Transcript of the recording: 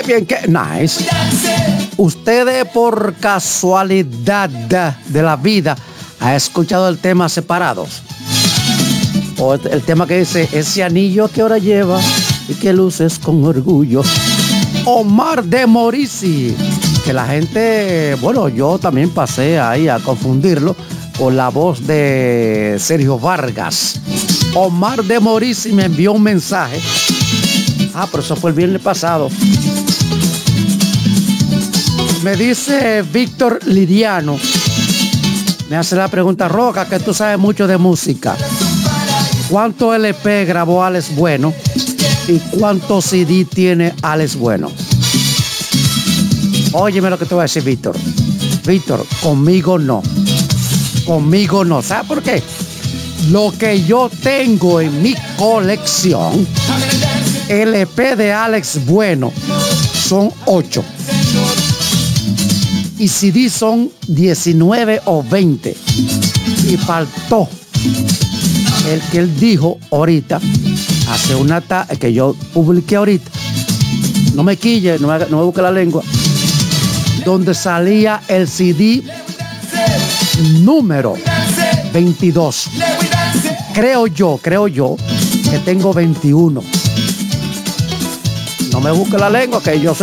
bien, qué nice. Ustedes por casualidad de la vida ha escuchado el tema Separados, o el tema que dice ese anillo que ahora lleva y que luces con orgullo. Omar de Morisi, que la gente, bueno, yo también pasé ahí a confundirlo con la voz de Sergio Vargas. Omar de Morisi me envió un mensaje. Pero eso fue el viernes pasado. Me dice Víctor Liriano, me hace la pregunta: Roca, que tú sabes mucho de música, ¿cuánto LP grabó Alex Bueno y cuántos CD tiene Alex Bueno? Óyeme lo que te voy a decir, Víctor. Víctor, conmigo no. Conmigo no. ¿Sabes por qué? Lo que yo tengo en mi colección, LP de Alex Bueno, son 8. Y CD son 19 o 20. Y faltó el que él dijo ahorita, hace una que yo publiqué ahorita. No me quille, no me busque la lengua. Donde salía el CD número 22. Creo yo que tengo 21. No me busque la lengua, que yo soy